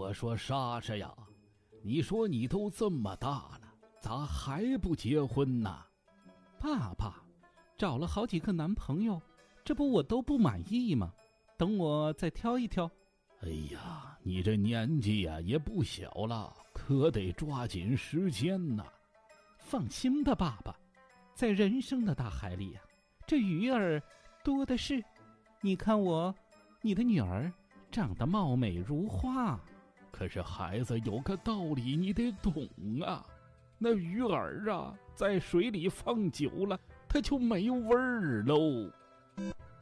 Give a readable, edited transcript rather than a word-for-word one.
我说莎莎呀，你说你都这么大了，咋还不结婚呢？ 爸爸，找了好几个男朋友，这不我都不满意吗？等我再挑一挑。 哎呀，你这年纪呀也不小了，可得抓紧时间呐。 放心吧，爸爸，在人生的大海里呀，这鱼儿多的是。你看我，你的女儿长得貌美如花， 可是孩子有个道理你得懂啊，那鱼儿啊，在水里放久了，它就没味儿喽。